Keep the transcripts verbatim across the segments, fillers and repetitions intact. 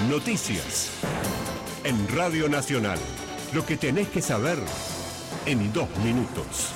Noticias. En Radio Nacional. Lo que tenés que saber en dos minutos.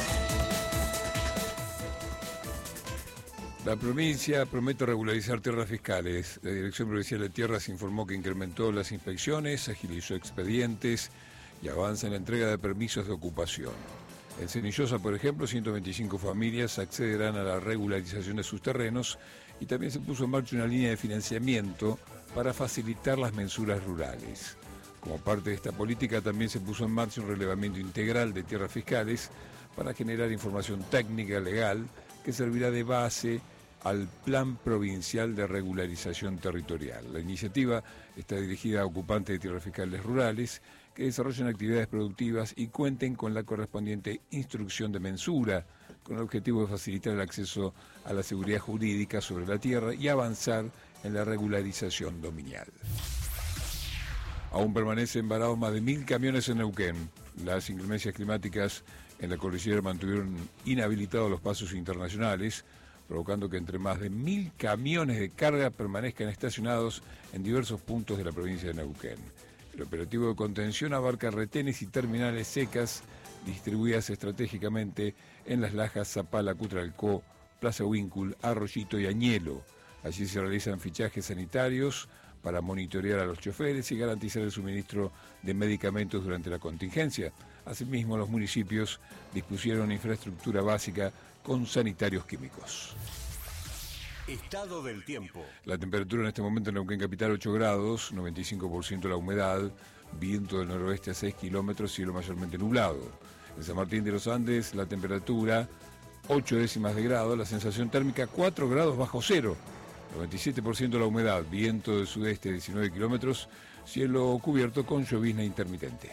La provincia promete regularizar tierras fiscales. La Dirección Provincial de Tierras informó que incrementó las inspecciones, agilizó expedientes y avanza en la entrega de permisos de ocupación. En Cenillosa, por ejemplo, ciento veinticinco familias accederán a la regularización de sus terrenos y también se puso en marcha una línea de financiamiento para facilitar las mensuras rurales. Como parte de esta política también se puso en marcha un relevamiento integral de tierras fiscales para generar información técnica legal que servirá de base al Plan Provincial de Regularización Territorial. La iniciativa está dirigida a ocupantes de tierras fiscales rurales que desarrollen actividades productivas y cuenten con la correspondiente instrucción de mensura, con el objetivo de facilitar el acceso a la seguridad jurídica sobre la tierra y avanzar en la regularización dominial. Aún permanecen varados más de mil camiones en Neuquén. Las inclemencias climáticas en la cordillera mantuvieron inhabilitados los pasos internacionales, provocando que entre más de mil camiones de carga permanezcan estacionados en diversos puntos de la provincia de Neuquén. El operativo de contención abarca retenes y terminales secas distribuidas estratégicamente en Las Lajas, Zapala, Cutralcó, Plaza Huíncul, Arroyito y Añelo. Allí se realizan fichajes sanitarios para monitorear a los choferes y garantizar el suministro de medicamentos durante la contingencia. Asimismo, los municipios dispusieron infraestructura básica con sanitarios químicos. Estado del tiempo. La temperatura en este momento en Neuquén Capital ocho grados, noventa y cinco por ciento la humedad, viento del noroeste a seis kilómetros, cielo mayormente nublado. En San Martín de los Andes la temperatura ocho décimas de grado, la sensación térmica cuatro grados bajo cero. noventa y siete por ciento la humedad, viento del sudeste diecinueve kilómetros, cielo cubierto con llovizna intermitente.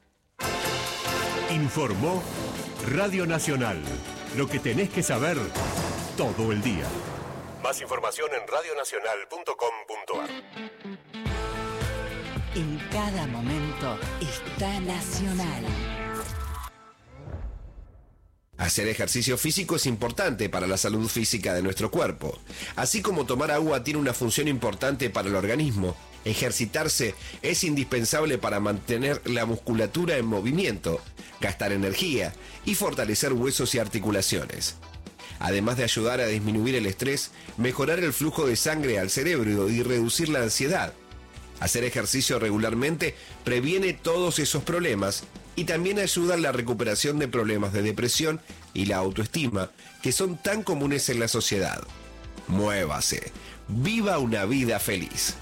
Informó Radio Nacional. Lo que tenés que saber todo el día. Más información en radio nacional punto com punto a r. En cada momento está Nacional. Hacer ejercicio físico es importante para la salud física de nuestro cuerpo. Así como tomar agua tiene una función importante para el organismo, ejercitarse es indispensable para mantener la musculatura en movimiento, gastar energía y fortalecer huesos y articulaciones. Además de ayudar a disminuir el estrés, mejorar el flujo de sangre al cerebro y reducir la ansiedad. Hacer ejercicio regularmente previene todos esos problemas y también ayuda en la recuperación de problemas de depresión y la autoestima que son tan comunes en la sociedad. Muévase, viva una vida feliz.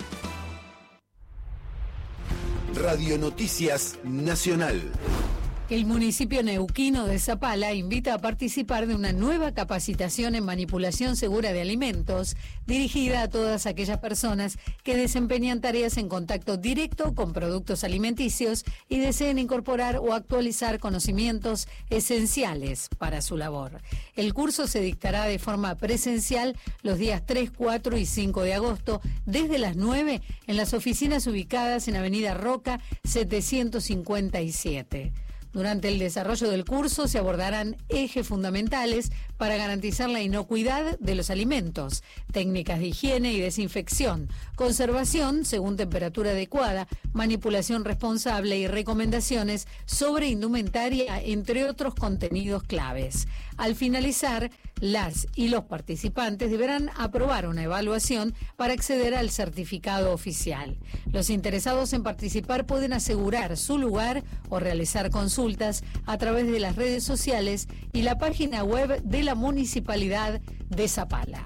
Radio Noticias Nacional. El municipio neuquino de Zapala invita a participar de una nueva capacitación en manipulación segura de alimentos, dirigida a todas aquellas personas que desempeñan tareas en contacto directo con productos alimenticios y deseen incorporar o actualizar conocimientos esenciales para su labor. El curso se dictará de forma presencial los días tres, cuatro y cinco de agosto, desde las nueve en las oficinas ubicadas en Avenida Roca setecientos cincuenta y siete. Durante el desarrollo del curso se abordarán ejes fundamentales para garantizar la inocuidad de los alimentos, técnicas de higiene y desinfección, conservación según temperatura adecuada, manipulación responsable y recomendaciones sobre indumentaria, entre otros contenidos claves. Al finalizar, las y los participantes deberán aprobar una evaluación para acceder al certificado oficial. Los interesados en participar pueden asegurar su lugar o realizar consultas a través de las redes sociales y la página web de la Municipalidad de Zapala.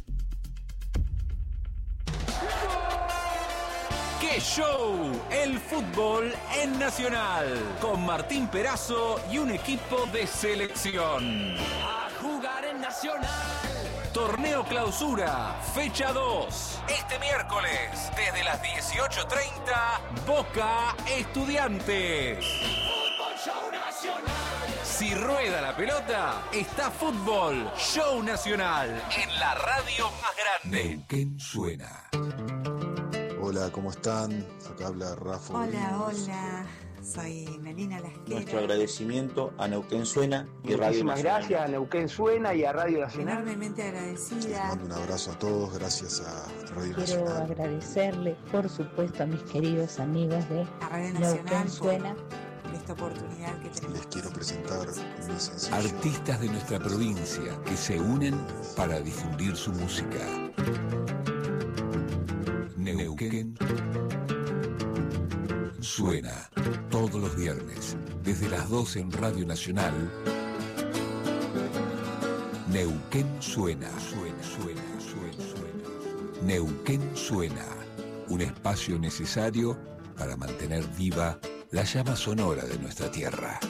¡Qué show! El fútbol en Nacional, con Martín Perazo y un equipo de selección. A jugar en Nacional. Torneo Clausura, fecha dos. Este miércoles, desde las dieciocho treinta, Boca Estudiantes. Fútbol Show Nacional. Si rueda la pelota, está Fútbol Show Nacional en la radio más grande. Neuquén suena. Hola, ¿cómo están? Acá habla Rafa. Hola, Urinos. hola. Soy Melina Lasquera. Nuestro agradecimiento a Neuquén Suena y Radio Muchísimas Nacional. gracias a Neuquén Suena y a Radio Nacional. Enormemente agradecida. Les mando un abrazo a todos, gracias a Radio Quiero Nacional. Quiero agradecerle, por supuesto, a mis queridos amigos de a Radio Nacional Neuquén Suena. Por esta oportunidad que tenemos. Les quiero presentar mi sencillo. Artistas de nuestra provincia que se unen para difundir su música. Neuquén Suena, todos los viernes, desde las doce en Radio Nacional. Neuquén Suena, suena, suena, suena, suena. Neuquén Suena, un espacio necesario para mantener viva la llama sonora de nuestra tierra.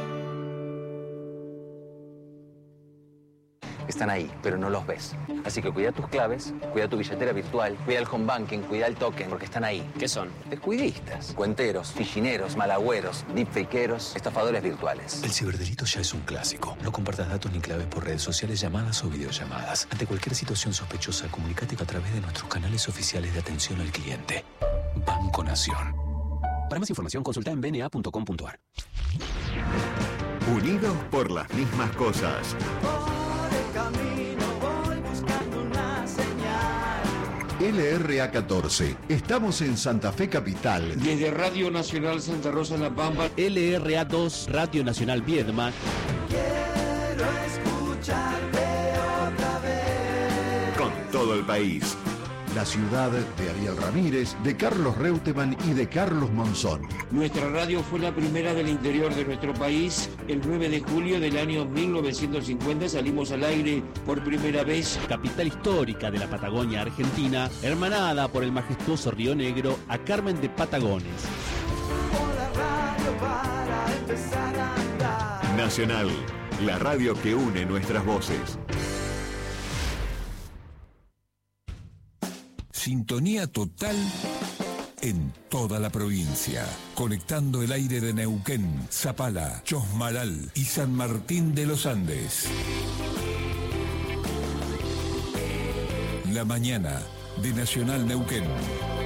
Están ahí, pero no los ves. Así que cuida tus claves, cuida tu billetera virtual, cuida el home banking, cuida el token, porque están ahí. ¿Qué son? Descuidistas, cuenteros, fichineros, malagüeros, deepfakeros, estafadores virtuales. El ciberdelito ya es un clásico. No compartas datos ni claves por redes sociales, llamadas o videollamadas. Ante cualquier situación sospechosa, comunícate a través de nuestros canales oficiales de atención al cliente. Banco Nación. Para más información, consulta en b n a punto com punto a r. Unidos por las mismas cosas. L R A catorce. Estamos en Santa Fe Capital. Desde Radio Nacional Santa Rosa La Pampa. L R A dos, Radio Nacional Viedma. Quiero escucharte otra vez. Con todo el país. La ciudad de Ariel Ramírez, de Carlos Reutemann y de Carlos Monzón. Nuestra radio fue la primera del interior de nuestro país. El nueve de julio del año mil novecientos cincuenta salimos al aire por primera vez. Capital histórica de la Patagonia Argentina, hermanada por el majestuoso Río Negro, a Carmen de Patagones. Para empezar a andar. Nacional, la radio que une nuestras voces. Sintonía total en toda la provincia, conectando el aire de Neuquén, Zapala, Chosmalal y San Martín de los Andes. La mañana de Nacional Neuquén.